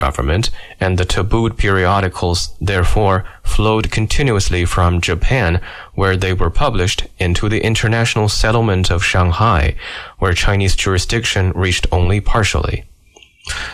government, and the tabooed periodicals therefore flowed continuously from Japan, where they were published, into the international settlement of Shanghai, where Chinese jurisdiction reached only partially.